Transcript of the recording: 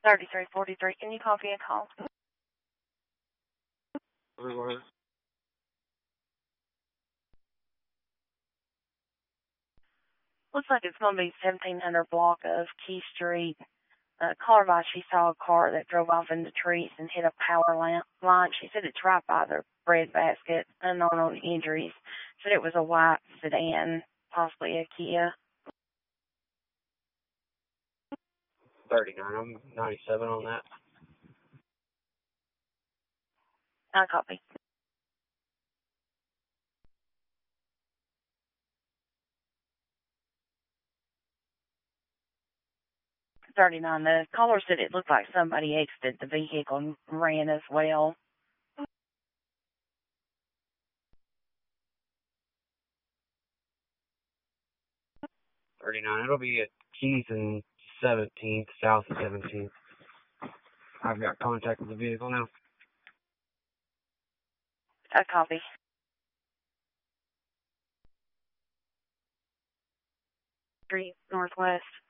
3343. Can you copy a call? Looks like it's going to be 1700 block of Key Street. Caller advised she saw a car that drove off in the trees and hit a power line. She said it's right by the breadbasket. Unknown injuries. Said it was a white sedan, possibly a Kia. 39. I'm 97 on that. I copy. $39. The caller said it looked like somebody exited the vehicle and ran as well. $39. It'll be at Keys and 17th, south of 17th. I've got contact with the vehicle now. I copy. Street Northwest.